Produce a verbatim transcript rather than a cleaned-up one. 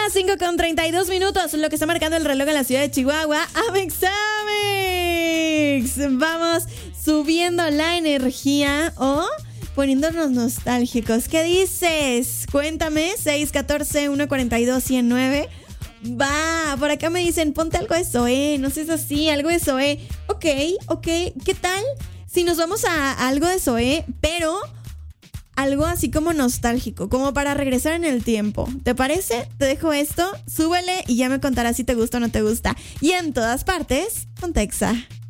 las cinco con treinta y dos minutos, lo que está marcando el reloj en la ciudad de Chihuahua. Amex, Amex. Vamos subiendo la energía o poniéndonos nostálgicos. ¿Qué dices? Cuéntame, seis uno cuatro, uno cuatro dos, uno cero nueve. Va, por acá me dicen, ponte algo de Zoé, no sé si es así, algo de Zoé. Ok, ok, ¿qué tal si nos vamos a algo de Zoé, pero algo así como nostálgico, como para regresar en el tiempo? ¿Te parece? Te dejo esto, súbele y ya me contarás si te gusta o no te gusta. Y en todas partes, Pontexa.